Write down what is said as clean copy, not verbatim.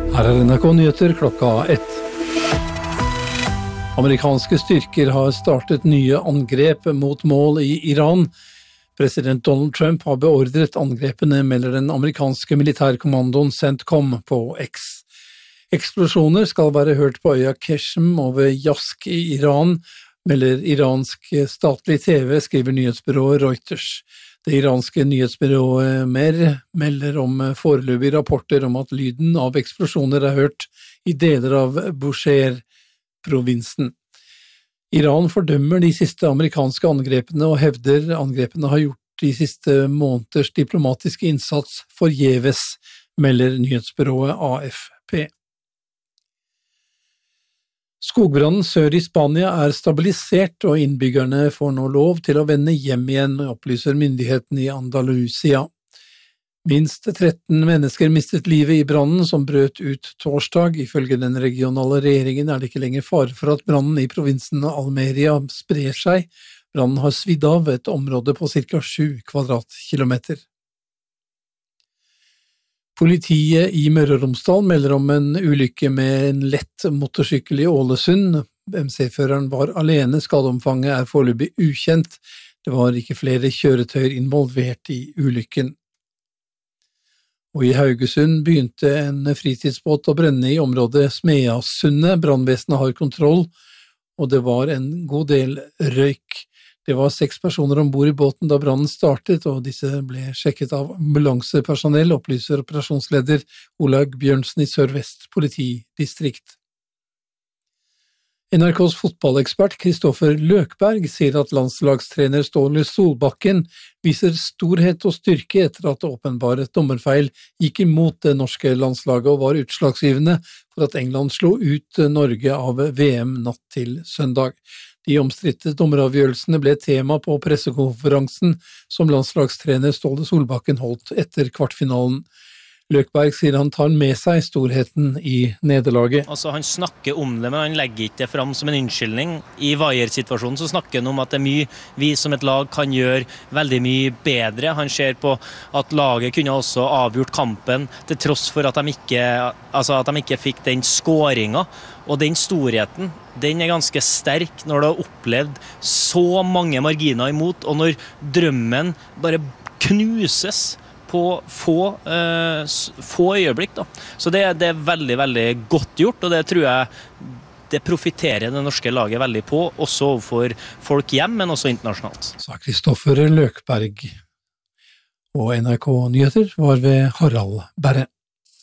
Her NRK Nyheter klokka 1. Amerikanske styrker har startet nye angrep mot mål i Iran. President Donald Trump har beordret angrepene, melder den amerikanske militærkommandoen CENTCOM på X. Eksplosjoner skal være hørt på øya Keshem og ved Yazd i Iran, melder iransk statlig TV, skriver nyhetsbyrået Reuters. Det iranske nyhetsbyrået MER melder om foreløpige rapporter om at lyden av eksplosjoner er hørt i deler av Bushehr-provinsen. Iran fordømmer de siste amerikanske angrepene og hevder angrepene har gjort de siste måneders diplomatiske innsats forgjeves, melder nyhetsbyrået AFP. Skogbrannen sør i Spania er stabilisert, og innbyggerne får nå lov til å vende hjem igjen, opplyser myndighetene i Andalusia. Minst 13 mennesker mistet livet i brannen som brøt ut torsdag. Ifølge den regionale regjeringen er det ikke lenger fare for at brannen i provinsen Almeria sprer seg. Brannen har svidd av et område på ca. 7 kvadratkilometer. Politiet i Møre og Romsdal melder om en ulykke med en lett motorsykkel i Ålesund. MC-føreren var alene, skadeomfanget er foreløpig ukjent. Det var ikke flere kjøretøyer involvert i ulykken. Og i Haugesund begynte en fritidsbåt å brenne i området Smeasundet. Brannvesenet har kontroll, og det var en god del røyk. Det var 6 personer ombord i båten da brannen startet, og disse ble sjekket av ambulansepersonell, opplyser operasjonsleder Olaug Bjørnsen i Sør-Vest politidistrikt. NRKs fotballekspert Kristoffer Løkberg sier at landslagstrener Ståle Solbakken viser storhet og styrke etter at åpenbare dommerfeil gikk imot det norske landslaget og var utslagsgivende for at England slo ut Norge av VM natt til søndag. De omstridte dommeravgjørelsene ble tema på pressekonferansen som landslagstrener Ståle Solbakken holdt etter kvartfinalen. Løkberg sier han tar med seg storheten i nederlaget. Altså, han snakker om det, men han legger ikke det fram som en unnskyldning. I Vaier-situasjonen så snakker han om at det er mye vi som et lag kan gjøre veldig mye bedre. Han ser på at laget kunne også avgjort kampen til tross for at de ikke fikk den skåringen. Og den storheten, den er ganske sterk når du har opplevd så mange marginer imot, og når drømmen bare knuses på få øyeblikk. Da. Så det er veldig, veldig godt gjort, og det tror jeg det profiterer det norske laget veldig på, også overfor folk hjem, men også internasjonalt. Sa Kristoffer Løkberg, og NRK Nyheter var ved Harald Berre.